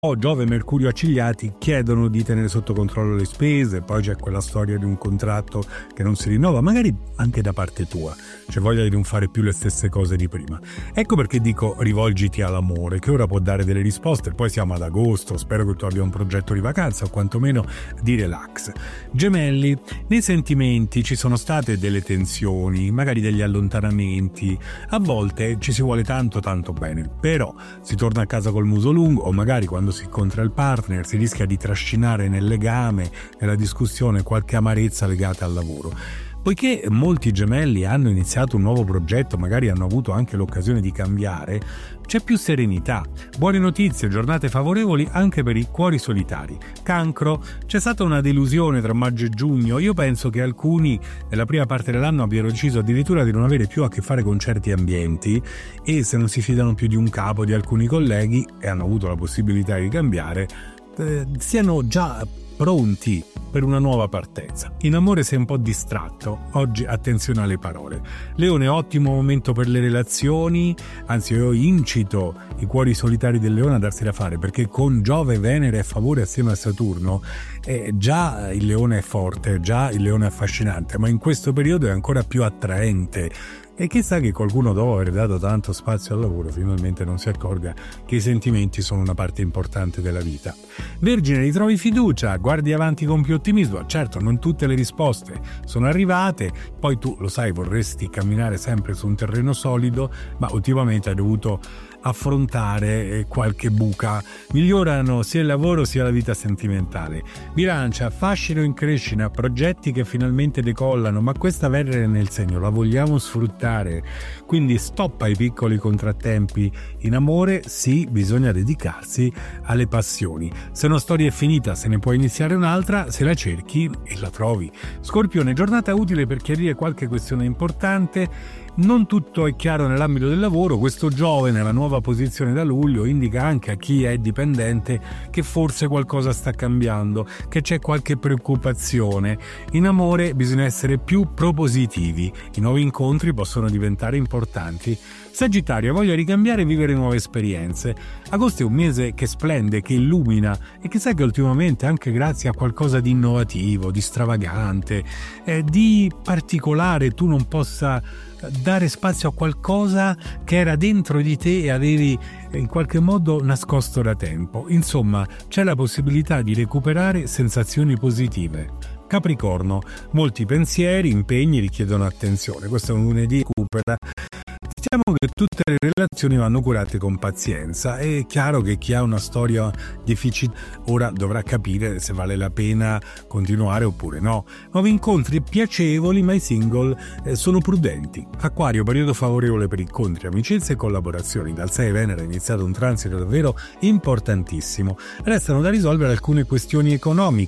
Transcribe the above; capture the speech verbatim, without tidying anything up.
Giove e Mercurio accigliati chiedono di tenere sotto controllo le spese, poi c'è quella storia di un contratto che non si rinnova, magari anche da parte tua, c'è voglia di non fare più le stesse cose di prima. Ecco perché dico rivolgiti all'amore, che ora può dare delle risposte, poi siamo ad agosto, spero che tu abbia un progetto di vacanza o quantomeno di relax. Gemelli, nei sentimenti ci sono state delle tensioni, magari degli allontanamenti, a volte ci si vuole tanto tanto bene, però si torna a casa col muso lungo o magari quando si incontra il partner si rischia di trascinare nel legame, nella discussione, qualche amarezza legata al lavoro. Poiché molti gemelli hanno iniziato un nuovo progetto, magari hanno avuto anche l'occasione di cambiare, c'è più serenità. Buone notizie, giornate favorevoli anche per i cuori solitari. Cancro, c'è stata una delusione tra maggio e giugno. Io penso che alcuni nella prima parte dell'anno abbiano deciso addirittura di non avere più a che fare con certi ambienti e se non si fidano più di un capo, di alcuni colleghi e hanno avuto la possibilità di cambiare, eh, siano già pronti per una nuova partenza. In amore sei un po' distratto, oggi attenzione alle parole. Leone, ottimo momento per le relazioni, anzi io incito i cuori solitari del Leone a darsi da fare, perché con Giove, Venere a favore assieme a Saturno eh, già il Leone è forte, già il Leone è affascinante, ma in questo periodo è ancora più attraente. E chissà che qualcuno, dopo aver dato tanto spazio al lavoro, finalmente non si accorga che i sentimenti sono una parte importante della vita. Vergine, ritrovi fiducia, guardi avanti con più ottimismo. Certo, non tutte le risposte sono arrivate, poi tu lo sai, vorresti camminare sempre su un terreno solido, ma ultimamente hai dovuto affrontare qualche buca. Migliorano sia il lavoro sia la vita sentimentale. Bilancia, fascino in crescita, progetti che finalmente decollano, ma questa Venere nel segno la vogliamo sfruttare, quindi stop ai piccoli contrattempi. In amore sì, bisogna dedicarsi alle passioni. Se una storia è finita, se ne può iniziare un'altra, se la cerchi e la trovi. Scorpione, giornata utile per chiarire qualche questione importante. Non tutto è chiaro nell'ambito del lavoro, questo Giove nella nuova posizione da luglio indica anche a chi è dipendente che forse qualcosa sta cambiando, che c'è qualche preoccupazione. In amore bisogna essere più propositivi, i nuovi incontri possono diventare importanti. Sagittario, voglia ricambiare e vivere nuove esperienze. Agosto è un mese che splende, che illumina e chissà che ultimamente anche grazie a qualcosa di innovativo, di stravagante, eh, di particolare tu non possa dare spazio a qualcosa che era dentro di te e avevi in qualche modo nascosto da tempo. Insomma, c'è la possibilità di recuperare sensazioni positive. Capricorno, molti pensieri, impegni richiedono attenzione. Questo è un lunedì recupera. Diciamo che tutte le relazioni vanno curate con pazienza. È chiaro che chi ha una storia difficile ora dovrà capire se vale la pena continuare oppure no. Nuovi incontri piacevoli, ma i single eh, sono prudenti. Acquario, periodo favorevole per incontri, amicizie e collaborazioni. Dal sei Venere è iniziato un transito davvero importantissimo. Restano da risolvere alcune questioni economiche.